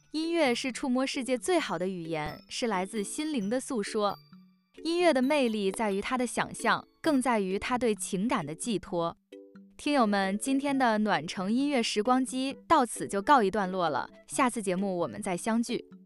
音乐是触摸世界最好的语言，是来自心灵的诉说。音乐的魅力在于它的想象，更在于它对情感的寄托。听友们，今天的暖城音乐时光机到此就告一段落了，下次节目我们再相聚。